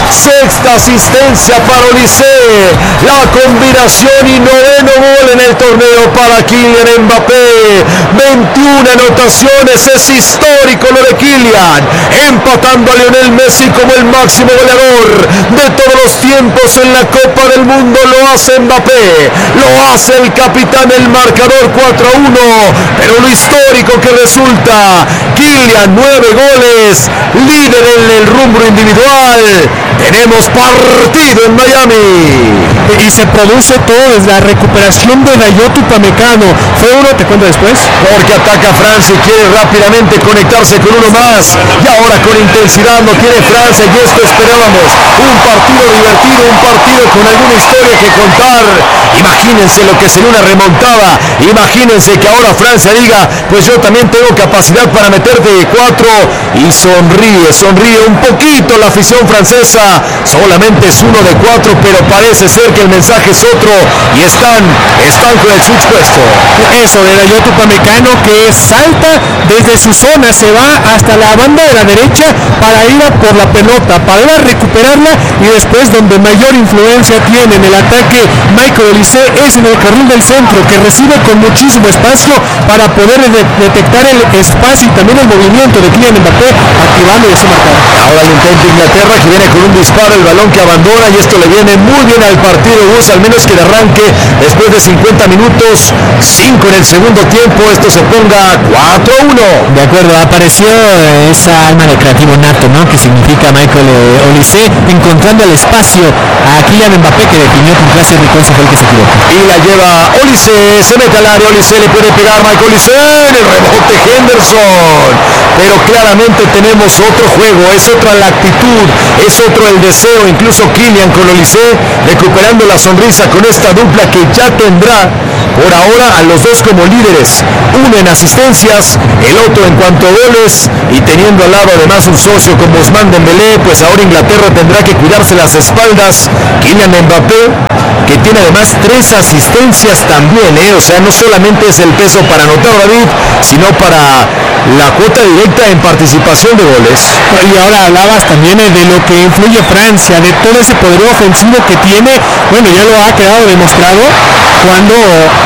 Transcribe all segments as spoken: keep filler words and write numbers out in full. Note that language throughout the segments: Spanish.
sexta asistencia para Olise, la combinación y noveno gol en el torneo para Kylian Mbappé, veintiuna anotaciones, es histórico lo de Kylian, empatando a Lionel Messi como el máximo goleador de todos los tiempos en la Copa del Mundo. Lo hace Mbappé, lo hace el capitán, el marcador cuatro a uno, pero lo histórico que resulta, Kylian nueve goles, líder en el rumbo individual. Tenemos partido en Miami. Y se produce todo desde la recuperación de Dayot Upamecano. Fue uno, te cuento después. Porque ataca Francia y quiere rápidamente conectarse con uno más. Y ahora con intensidad lo tiene Francia y esto esperábamos. Un partido divertido, un partido con alguna historia que contar. Imagínense lo que sería una remontada. Imagínense que ahora Francia diga, pues yo también tengo capacidad para meterte de cuatro. Y sonríe, sonríe un poquito la afición francesa. Solamente es uno de cuatro, pero parece ser que el mensaje es otro. Y están, están con el switch puesto. Eso de Dayot Upamecano, que salta desde su zona, se va hasta la banda de la derecha para ir a por la pelota, para ir a recuperarla, y después donde mayor influencia tiene en el ataque Michael Olise es en el carril del centro, que recibe con muchísimo espacio para poder de- detectar el espacio y también el movimiento de Kylian Mbappé, activando ese marcador. Ahora lo intenta Inglaterra, que viene con un disparo, el balón que abandona, y esto le viene muy bien al partido, Gus, al menos que de arranque después de cincuenta minutos, cinco en el segundo tiempo, esto se ponga cuatro a uno. De acuerdo, apareció esa alma de creativo nato, ¿no? Que significa Michael eh, Olise, encontrando el espacio a Kylian Mbappé, que definió con clase y fue el que se equivocó. Y la lleva Olise, se mete al área, Olise le puede pegar, Michael Olise, en el rebote Henderson. Pero claramente tenemos otro juego, es otra la actitud, es otro el deseo, incluso Kylian con Olise recuperando la sonrisa con esta dupla que ya tendrá por ahora a los dos como líderes, uno en asistencias, el otro en cuanto a goles, y teniendo al lado además un socio como Ousmane Dembélé, pues ahora Inglaterra tendrá que cuidarse las espaldas. Kylian Mbappé, que tiene además tres asistencias también, ¿eh? O sea, no solamente es el peso para anotar, David, sino para la cuota directa en participación de goles. Y ahora hablabas también eh, de lo que influye Francia, de todo ese poderío ofensivo que tiene. Bueno, ya lo ha quedado demostrado cuando...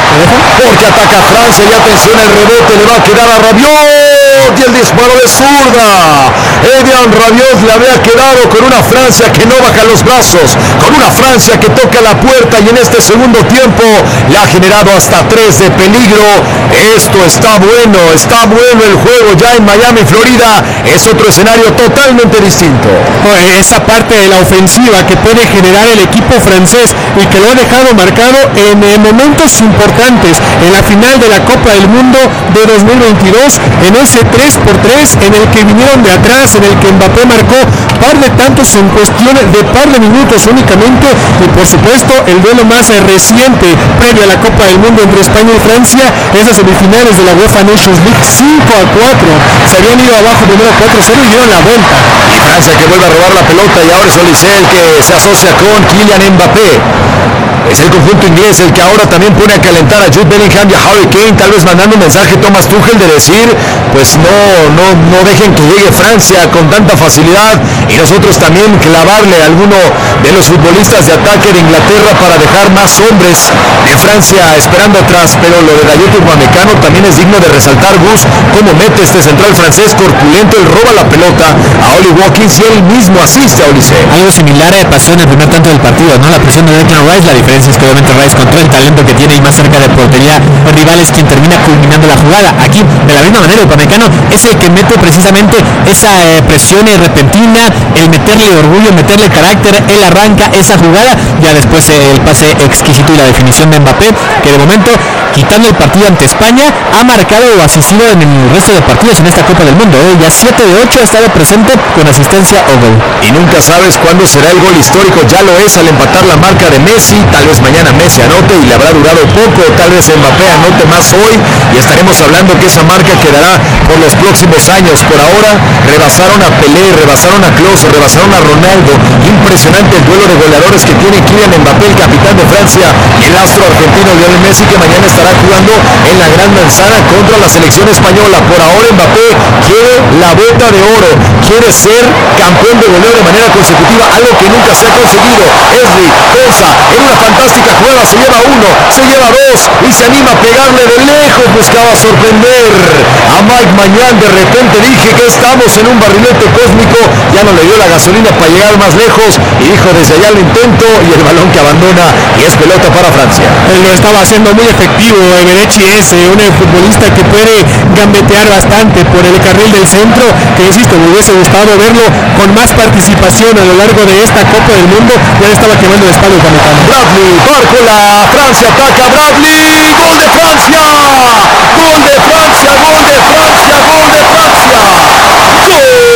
Porque ataca Francia y atención, el rebote le va a quedar a Rabiot y el disparo de zurda. Edian Rabiot le había quedado con una Francia que no baja los brazos, con una Francia que toca la puerta, y en este segundo tiempo le ha generado hasta tres de peligro. Esto está bueno, está bueno el juego ya en Miami, Florida. Es otro escenario totalmente distinto. Esa parte de la ofensiva que puede generar el equipo francés y que lo ha dejado marcado en eh, momentos importantes, en la final de la Copa del Mundo de dos mil veintidós, en ese tres por tres en el que vinieron de atrás, en el que Mbappé marcó par de tantos en cuestión de par de minutos únicamente, y por supuesto el duelo más eh, reciente previo a la Copa del Mundo entre España y Francia, esas semifinales de la UEFA Nations League, cinco a cuatro, se habían ido abajo primero cuatro cero y dieron la vuelta. Y Francia que vuelve a robar la pelota, y ahora es Olise el que se asocia con Kylian Mbappé. Es el conjunto inglés el que ahora también pone a calentar a Jude Bellingham y a Harry Kane, tal vez mandando un mensaje a Thomas Tuchel de decir, pues no, no, no dejen que llegue Francia con tanta facilidad, y nosotros también clavarle a alguno de los futbolistas de ataque de Inglaterra para dejar más hombres de Francia esperando atrás. Pero lo de Dayot Upamecano también es digno de resaltar, Gus, cómo mete este central francés corpulento, él roba la pelota a Oli Watkins y él mismo asiste a Olise. Algo similar eh, pasó en el primer tanto del partido, ¿no? La presión de Declan Rice, la diferencia es que obviamente Rice, con todo el talento que tiene y más cerca de portería rival, es quien termina culminando la jugada. Aquí, de la misma manera, Upamecano es el que mete precisamente esa eh, presión eh, repentina, el meterle orgullo, meterle carácter, él arranca esa jugada, ya después eh, el pase exquisito y la definición de Mbappé, que de momento, quitando el partido ante España, ha marcado o asistido en el resto de partidos en esta Copa del Mundo, ¿eh? Ya siete de ocho ha estado presente con asistencia o gol. Y nunca sabes cuándo será el gol histórico, ya lo es al empatar la marca de Messi. tal vez mañana Messi anote y le habrá durado poco, tal vez Mbappé anote más hoy y estaremos hablando que esa marca quedará por los próximos años. Por ahora rebasaron a Pelé, rebasaron a Klose, rebasaron a Ronaldo. Impresionante el duelo de goleadores que tiene Kylian Mbappé, el capitán de Francia, y el astro argentino Lionel Messi, que mañana estará jugando en la Gran Manzana contra la selección española. Por ahora Mbappé quiere la bota de oro, quiere ser campeón de goleo de manera consecutiva, algo que nunca se ha conseguido. Esri Bosa en una fantástica jugada se lleva uno, se lleva dos y se anima a pegarle de lejos, buscaba sorprender a Mike Mañán. De repente dije que estamos en un barrilete cósmico, ya no le dio la gasolina para llegar más lejos y dijo desde allá lo intento y el balón que abandona y es pelota para Francia. Él lo estaba haciendo muy efectivo. Eberechi es eh, un futbolista que puede gambetear bastante por el carril del centro, que insisto, me hubiese gustado verlo con más participación a lo largo de esta Copa del Mundo. Ya estaba quemando el espalda Upamecano. Bradley, Bárcola, Francia ataca, Bradley, gol de Francia, gol de Francia, gol de Francia, gol de Francia, gol.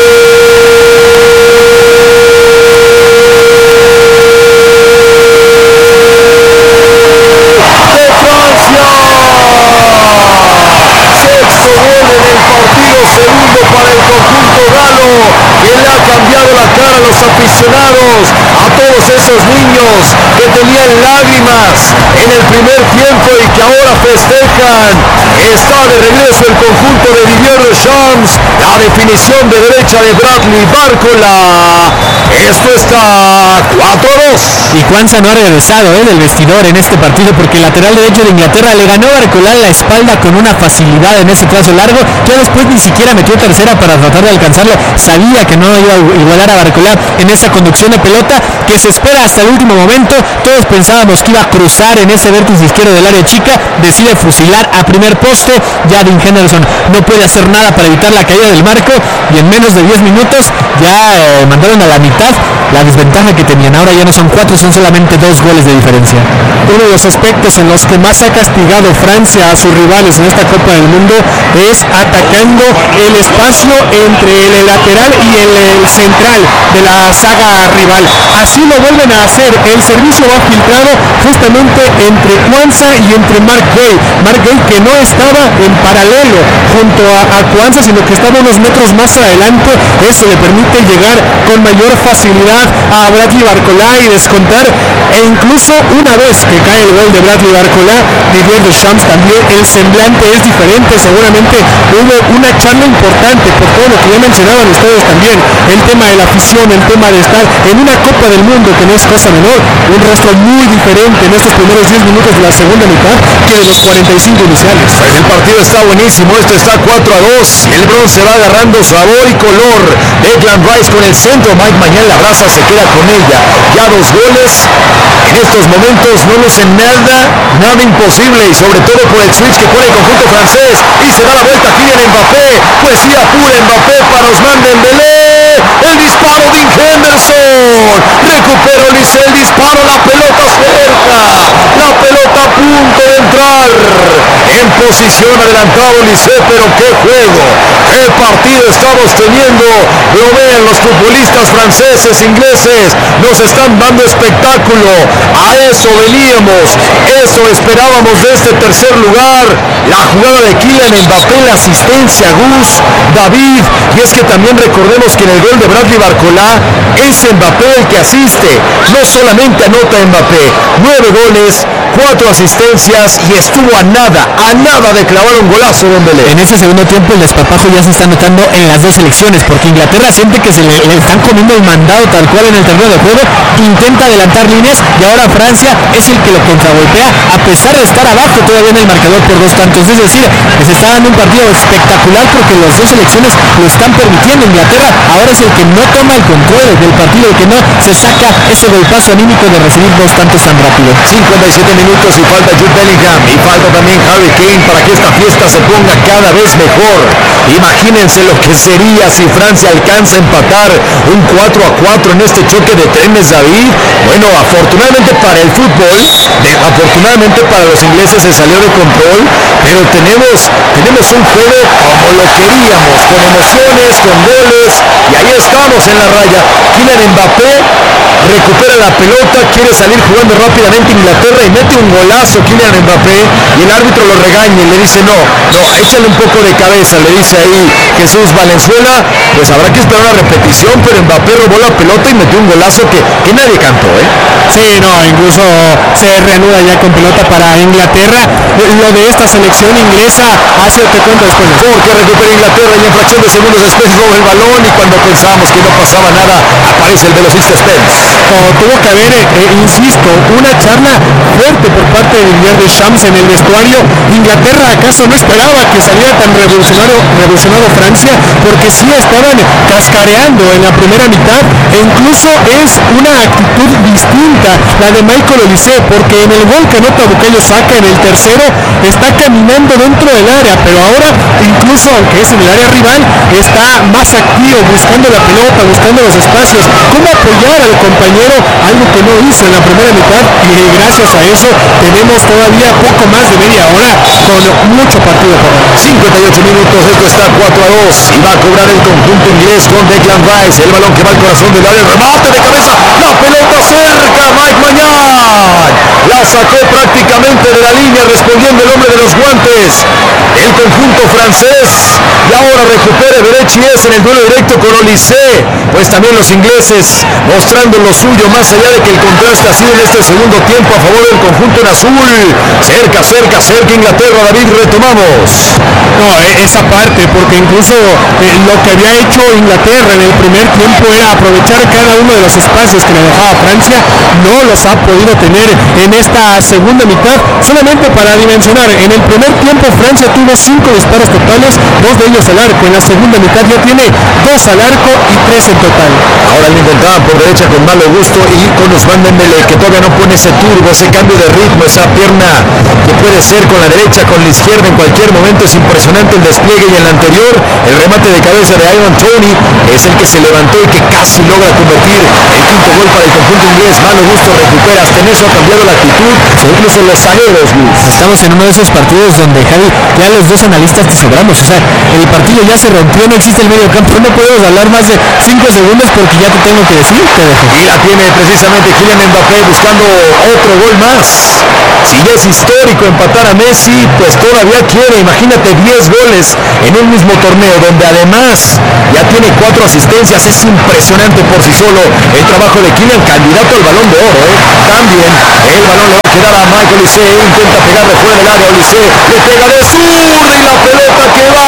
Segundo para el conjunto galo, que le ha cambiado la cara a los aficionados, a todos esos niños que tenían lágrimas en el primer tiempo y que ahora festejan. Está de regreso el conjunto de Didier Deschamps, la definición de derecha de Bradley Bárcola. Esto está cuatro a dos. Y Kwanza no ha regresado eh, del vestidor en este partido, porque el lateral derecho de Inglaterra le ganó a Bárcola la espalda con una facilidad en ese trazo largo. Ya después ni siquiera metió tercera para tratar de alcanzarlo. Sabía que no iba a igualar a Bárcola en esa conducción de pelota que se espera hasta el último momento. Todos pensábamos que iba a cruzar en ese vértice izquierdo del área chica. Decide fusilar a primer poste. Ya Dean Henderson no puede hacer nada para evitar la caída del marco y en menos de diez minutos ya eh, mandaron a la mitad la desventaja que tenían. Ahora ya no son cuatro, son solamente dos goles de diferencia. Uno de los aspectos en los que más ha castigado Francia a sus rivales en esta Copa del Mundo es atacando el espacio entre el lateral y el, el central de la saga rival. Así lo vuelven a hacer. El servicio va filtrado justamente entre Kwanza y entre Mark Gay. Mark Gay que no estaba en paralelo junto a, a Kwanza, sino que estaba unos metros más adelante. Eso le permite llegar con mayor facilidad a Bradley Bárcola y descontar. E incluso una vez que cae el gol de Bradley Bárcola, Didier Deschamps también, el semblante es diferente. Seguramente hubo una charla importante por todo lo que ya mencionaban ustedes también, el tema de la afición, el tema de estar en una Copa del Mundo que no es cosa menor, un rostro muy diferente en estos primeros diez minutos de la segunda mitad que de los cuarenta y cinco iniciales. Pues el partido está buenísimo, esto está cuatro a dos, el bronce va agarrando sabor y color. Declan Rice con el centro, Mike Mañán la abraza, se queda con ella, ya dos goles. En estos momentos no luce nada, nada imposible y sobre todo por el switch que pone el conjunto francés y se da la vuelta Kylian Mbappé, poesía pura Mbappé para Ousmane Dembélé, el disparo de Henderson, recupera Olise el disparo, la pelota cerca, la pelota a punto de entrar, en posición adelantado Olise, pero qué juego, qué partido estamos teniendo, lo ven los futbolistas franceses, ingleses, nos están dando espectáculo, a eso veníamos, eso esperábamos de este tercer lugar, la jugada de Kylian Mbappé, la asistencia Gus, David, y es que también recordemos que en el gol de Bradley Bárcola es Mbappé el que asiste, no solamente anota Mbappé, nueve goles, cuatro asistencias y estuvo a nada, a nada de clavar un golazo Dembélé. En ese segundo tiempo el desparpajo ya se está notando en las dos selecciones, porque Inglaterra siente que se le, le están comiendo el mandado tal cual en el terreno de juego, intenta adelantar líneas y ahora Francia es el que lo contragolpea a pesar de estar abajo todavía en el marcador por dos tantos. Es decir, que se está dando un partido espectacular porque las dos selecciones lo están permitiendo. Inglaterra ahora es el que no toma el control del partido, el que no se saca ese golpazo anímico de recibir dos tantos tan rápido. cincuenta y siete minutos minutos y falta Jude Bellingham y falta también Harry Kane para que esta fiesta se ponga cada vez mejor. Imagínense lo que sería si Francia alcanza a empatar un cuatro a cuatro en este choque de trenes, David. Bueno, afortunadamente para el fútbol, de, afortunadamente para los ingleses se salió de control, pero tenemos, tenemos un juego como lo queríamos, con emociones, con goles, y ahí estamos en la raya. Kylian Mbappé recupera la pelota, quiere salir jugando rápidamente Inglaterra y mete un golazo Kylian Mbappé, y el árbitro lo regaña y le dice no, no, échale un poco de cabeza, le dice ahí Jesús Valenzuela. Pues habrá que esperar una repetición, pero Mbappé robó la pelota y metió un golazo que, que nadie cantó, ¿eh? Sí, no, incluso se reanuda ya con pelota para Inglaterra. Lo de esta selección inglesa hace, te cuento después. Porque recupera Inglaterra y en fracción de segundos después roba el balón, y cuando pensábamos que no pasaba nada, aparece el velocista Spence. Como tuvo que haber, eh, insisto, una charla fuerte por parte de Didier Deschamps en el vestuario. Inglaterra acaso no esperaba que saliera tan revolucionario, revolucionado Francia, porque sí estaban cascareando en la primera mitad, e incluso es una actitud distinta la de Michael Olise, porque en el gol que anota Bukayo Saka en el tercero está caminando dentro del área, pero ahora incluso aunque es en el área rival está más activo, buscando la pelota, buscando los espacios, cómo apoyar al compañero, algo que no hizo en la primera mitad, y gracias a eso tenemos todavía poco más de media hora con mucho partido por ahí. cincuenta y ocho minutos, esto está cuatro a dos y va a cobrar el conjunto inglés con Declan Rice, el balón que va al corazón del área, remate de cabeza, la pelota cerca, Mike Maignan la sacó prácticamente de la línea, respondiendo el hombre de los guantes, el conjunto francés, y ahora recupera Berechies en el duelo directo con Olise. Pues también los ingleses mostrando lo suyo, más allá de que el contraste ha sido en este segundo tiempo a favor del conjunto en azul. Cerca, cerca, cerca Inglaterra, David, retomamos. No, esa parte, porque incluso eh, lo que había hecho Inglaterra en el primer tiempo era aprovechar cada uno de los espacios que le dejaba Francia, no los ha podido tener en esta segunda mitad. Solamente para dimensionar, en el primer tiempo Francia tuvo cinco disparos totales, dos de ellos al arco. En la segunda mitad ya tiene dos al arco y tres en total. Ahora lo intentaban por derecha con malo gusto, y con Ousmane Dembélé, que todavía no pone ese turbo, ese cambio de ritmo, esa pierna que puede ser con la derecha, con la izquierda en cualquier momento. Es impresionante el despliegue, y el anterior, el remate de cabeza de Ivan Toney, es el que se levantó y que casi logra convertir el quinto gol para el conjunto inglés. Malo gusto recupera, hasta en eso ha cambiado la actitud, incluso los zagueros. Estamos en uno de esos partidos donde, Javi, ya los dos analistas te sobramos, o sea, el partido ya se rompió, no existe el medio campo, no podemos hablar más de cinco segundos porque ya te tengo que decir, te dejo. Y la tiene precisamente Kylian Mbappé buscando otro gol más. Si ya es histórico empatar a Messi, pues todavía quiere, imagínate, diez goles en un mismo torneo, donde además ya tiene cuatro asistencias. Es impresionante por sí solo el trabajo de Kylian, candidato al Balón de Oro, ¿eh? También el balón le va a quedar a Michael Olise, intenta pegarle fuera del área, Olise le pega de zurda y la pelota que va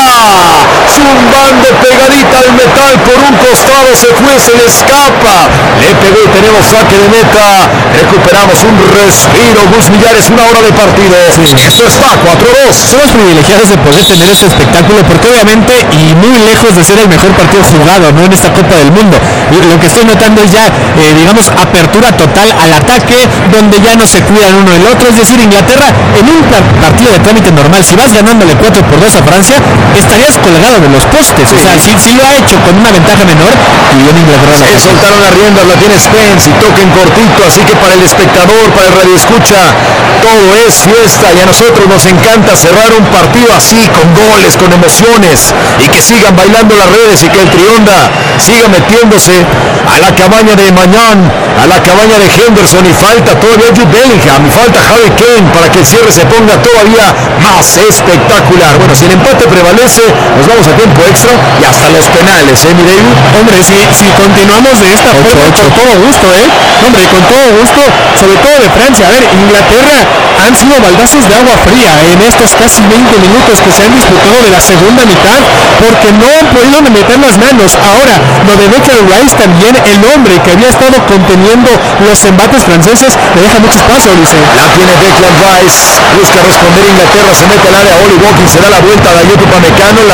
zumbando pegadita al metal por un costado, se fue, se le escapa, le pegó y tenemos saque de meta. Recuperamos un respiro, Gus Millares, una hora de partido. Sí. Esto está cuatro a dos. Somos privilegiados de poder tener este espectáculo, porque obviamente, y muy lejos de ser el mejor partido jugado, ¿no?, en esta Copa del Mundo, lo que estoy notando es ya, eh, digamos, apertura total al ataque, donde ya no se cuidan uno del otro. Es decir, Inglaterra en un partido de trámite normal, si vas ganándole cuatro por dos a Francia, estarías colgado de los postes. Sí. O sea, si, si lo ha hecho con una ventaja menor, y bien Inglaterra. Se soltaron las riendas, la tiene Spence y toca en cortito, así que para el espectador, para el radioescucha, todo es fiesta, y a nosotros nos encanta cerrar un partido así, con goles, con emociones, y que sigan bailando las redes, y que el Trionda siga metiéndose a la cabaña de Maignan, a la cabaña de Henderson, y falta todavía Jude Bellingham, y falta Harry Kane para que el cierre se ponga todavía más espectacular. Bueno, si el empate prevalece, nos vamos a tiempo extra y hasta los penales, ¿eh, mi David? Hombre, si, si continuamos de esta forma, con todo gusto, ¿eh? Hombre, con todo gusto, sobre todo de Francia. A ver, Inglaterra han sido baldazos de agua fría en estos casi veinte minutos que se han disputado de la segunda mitad, porque no han podido meter las manos. Ahora, lo de Declan Rice también, el hombre que había estado conteniendo los embates franceses, le deja mucho espacio, Ulises. La tiene Declan Rice, busca responder Inglaterra, se mete al área, Oli Watkins se da la vuelta a Dayot Upamecano, la marca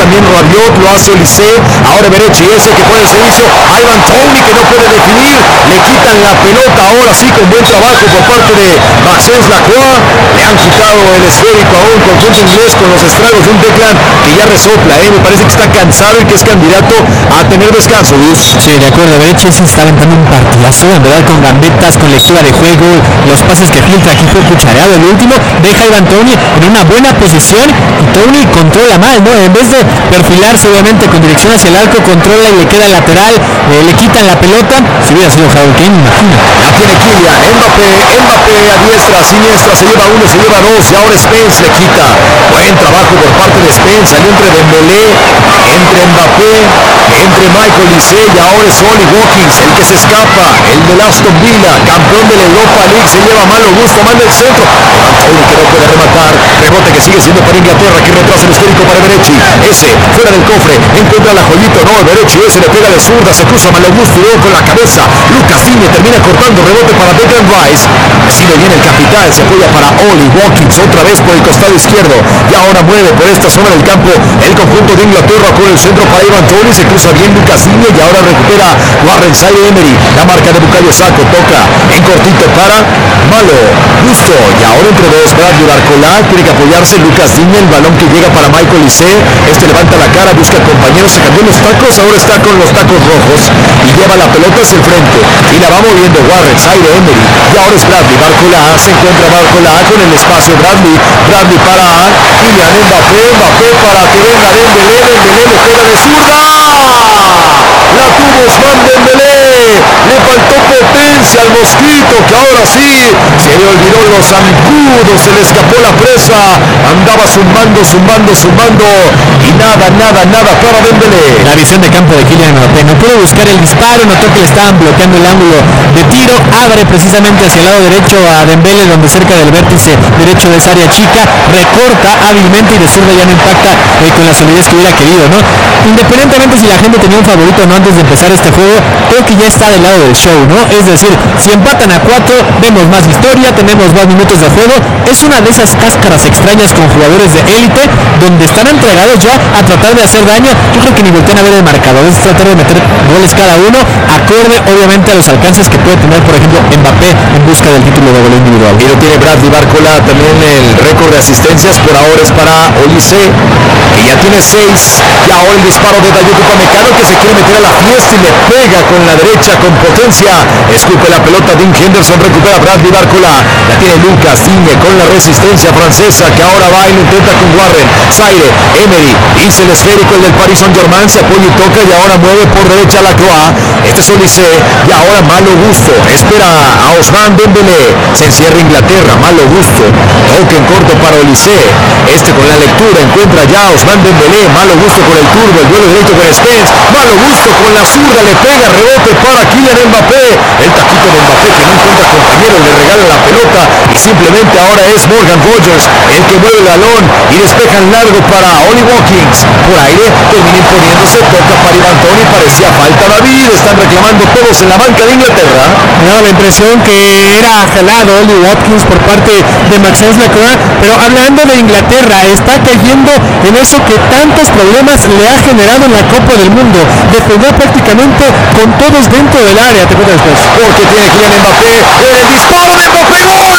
también Rabiot, lo hace Olise, ahora Berechi, ese que pone el servicio, Ivan Toney que no puede definir, le quitan la pelota, ahora sí con buen trabajo por parte de Maxence Lacroix, le han quitado el esférico a un conjunto inglés con los estragos de un Declan que ya resopla, ¿eh? Me parece que está cansado y que es candidato a tener descanso, Gus. Sí, de acuerdo, Berechi se está aventando un partidazo, en verdad, con gambetas, con lectura de juego, los pases que filtra aquí fue cuchareado, el último deja a Ivan Toney en una buena posición y Toney controla mal, ¿no? En vez de perfilarse obviamente con dirección hacia el arco, controla y le queda lateral, eh, le quitan la pelota, si hubiera sido Harry Kane, imagina. La tiene Kylian, Mbappé, Mbappé a diestra, a siniestra, se lleva uno, se lleva dos y ahora Spence le quita. Buen trabajo por parte de Spence, salió entre Dembélé, entre Mbappé, entre Michael Olise y ahora es Oli Watkins, el que se escapa, el de Aston Villa, campeón de la Europa League, se lleva malo gusto, manda el centro, Toney que no puede rematar, rebote que sigue siendo para Inglaterra, que retrasa el esférico para Berechi, ese fuera del cofre, encuentra la joyita, no, Berechi, ese le pega de zurda, se cruza malo gusto, luego con la cabeza, Lucas Digne termina cortando, rebote para Declan Rice, recibe bien el capitán, se apoya para Oli Watkins, otra vez por el costado izquierdo, y ahora mueve por esta zona del campo el conjunto de Inglaterra con el centro para Ivan Toney, se cruza bien Lucas Digne y ahora recupera Warren Zaire Emery, la marca de Bukayo Saka, toca en cortito para Malo Gusto, y ahora entre dos Bradley Barcola, tiene que apoyarse Lucas Digne, el balón que llega para Michael Olise, este levanta la cara, busca compañeros, se cambió los tacos, ahora está con los tacos rojos y lleva la pelota hacia el frente y la va moviendo Warren Zaire Emery, y ahora es Bradley Barcola, se encuentra Barcola con el espacio, Bradley, Bradley para Kylian Mbappé, Mbappé para que venga Dembélé, Dembélé le pega de zurda, la tuvo Ousmane Dembélé, le faltó potencia al mosquito que ahora sí se le olvidó los zancudos, se le escapó la presa, andaba zumbando, zumbando, zumbando y nada, nada, nada para Dembélé. La visión de campo de Kylian Mbappé, no pudo buscar el disparo, notó que le estaban bloqueando el ángulo de tiro, abre precisamente hacia el lado derecho a Dembélé, donde cerca del vértice derecho de esa área chica, recorta hábilmente y de zurda ya no impacta eh, con la solidez que hubiera querido, ¿no? Independientemente si la gente tenía un favorito o no antes de empezar este juego, creo que ya está del lado del show, ¿no? Es decir, si empatan a cuatro, vemos más historia, tenemos más minutos de juego, es una de esas cáscaras extrañas con jugadores de élite, donde están entregados ya a tratar de hacer daño. Yo creo que ni voltean a ver el marcador, es tratar de meter goles cada uno, acorde obviamente a los alcances que puede tener, por ejemplo, Mbappé en busca del título de gol individual. Y lo tiene Bradley Barcola, también el récord de asistencias por ahora es para Olise, que ya tiene seis, y ahora el disparo de Dayot Upamecano, que se quiere meter a la fiesta y le pega con la derecha con potencia, escupe la pelota, Dean Henderson recupera Bradley Barcola, la tiene Lucas Digne con la resistencia francesa, que ahora va y lo intenta con Warren Zaire Emery, dice el esférico, el del Paris Saint-Germain, se apoya y toca y ahora mueve por derecha a Lacroix, este es Olise, y ahora Malo Gusto, espera a Ousmane Dembélé, se encierra Inglaterra, Malo Gusto, toque en corto para Olise, este con la lectura encuentra ya a Ousmane Dembélé, Malo Gusto con el turbo, el duelo directo con Spence, Malo Gusto con la zurda, le pega, rebote para Kylian Mbappé, el taquito de Mbappé que no encuentra compañero, le regala la pelota y simplemente ahora es Morgan Rogers el que mueve el balón y despejan largo para Oli Watkins, por aire termina imponiéndose, toca para Ivan Toney, parecía falta David, están reclamando todos en la banca de Inglaterra. Me daba la impresión que era jalado Oli Watkins por parte de Maxence Lacroix, pero hablando de Inglaterra, está cayendo en eso que tantos problemas le ha generado en la Copa del Mundo, de jugar prácticamente con todos dentro del área. Te cuento después. Porque tiene Kylian Mbappé, el disparo de Mbappé, ¡gol!